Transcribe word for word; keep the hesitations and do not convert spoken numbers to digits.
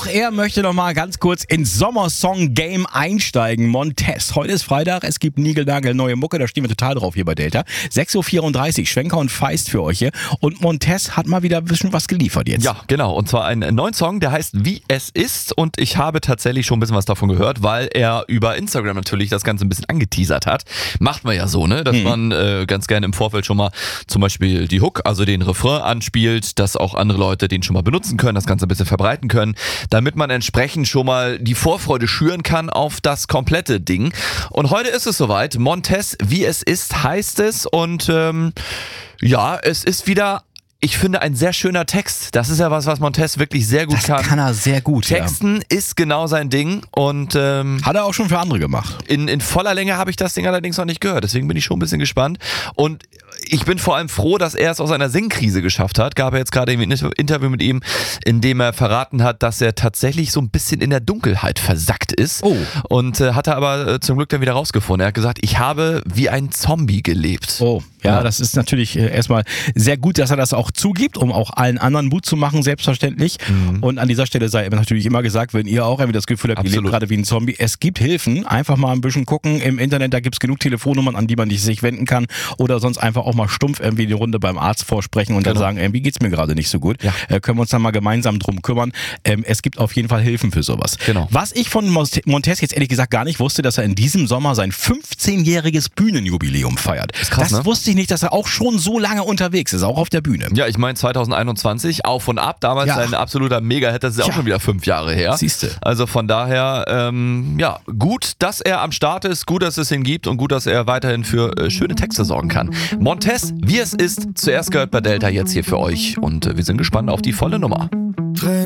er möchte noch mal ganz kurz ins Sommersong-Game einsteigen. Montez. Heute ist Freitag, es gibt Nigelnagel neue Mucke, da stehen wir total drauf hier bei Delta. sechs Uhr vierunddreißig, Schwenker und Feist für euch hier. Und Montez hat mal wieder ein bisschen was geliefert jetzt. Ja, genau. Und zwar einen neuen Song, der heißt Wie es ist. Und ich habe tatsächlich schon ein bisschen was davon gehört, weil er über Instagram natürlich das Ganze ein bisschen angeteasert hat. Macht man ja so, ne? Dass hm. man äh, ganz gerne im Vorfeld schon mal zum Beispiel die Hook, also den Refrain anspielt, dass auch andere Leute den schon mal benutzen können, das Ganze ein bisschen verbreiten können, damit man entsprechend schon mal die Vorfreude schüren kann auf das komplette Ding. Und heute ist es soweit. Montez, Wie es ist, heißt es. Und ähm, ja, es ist wieder... Ich finde, ein sehr schöner Text. Das ist ja was, was Montez wirklich sehr gut das kann. Das kann er sehr gut, Texten ja. ist genau sein Ding. Und ähm, hat er auch schon für andere gemacht. In, in voller Länge habe ich das Ding allerdings noch nicht gehört. Deswegen bin ich schon ein bisschen gespannt. Und ich bin vor allem froh, dass er es aus einer Singkrise geschafft hat. Gab er jetzt gerade ein Interview mit ihm, in dem er verraten hat, dass er tatsächlich so ein bisschen in der Dunkelheit versackt ist. Oh. Und äh, hat er aber äh, zum Glück dann wieder rausgefunden. Er hat gesagt, ich habe wie ein Zombie gelebt. Oh, ja, ja. Das ist natürlich äh, erstmal sehr gut, dass er das auch zugibt, um auch allen anderen Mut zu machen, selbstverständlich. Mhm. Und an dieser Stelle sei natürlich immer gesagt, wenn ihr auch irgendwie das Gefühl habt, ihr lebt gerade wie ein Zombie, es gibt Hilfen. Einfach mal ein bisschen gucken im Internet, da gibt es genug Telefonnummern, an die man sich wenden kann. Oder sonst einfach auch mal stumpf irgendwie die Runde beim Arzt vorsprechen und genau. dann sagen, irgendwie geht's mir gerade nicht so gut. Ja. Äh, können wir uns dann mal gemeinsam drum kümmern. Ähm, es gibt auf jeden Fall Hilfen für sowas. Genau. Was ich von Montez jetzt ehrlich gesagt gar nicht wusste, dass er in diesem Sommer sein fünfzehnjähriges Bühnenjubiläum feiert. Das ist krass, das ne? wusste ich nicht, dass er auch schon so lange unterwegs ist, auch auf der Bühne. Ja, ich meine zweitausendeinundzwanzig, auf und ab, damals ja. ein absoluter Mega-Hit, das ist ja auch schon wieder fünf Jahre her. Siehste. Also von daher, ähm, ja, gut, dass er am Start ist, gut, dass es ihn gibt und gut, dass er weiterhin für äh, schöne Texte sorgen kann. Montez, Wie es ist, zuerst gehört bei Delta, jetzt hier für euch und äh, wir sind gespannt auf die volle Nummer.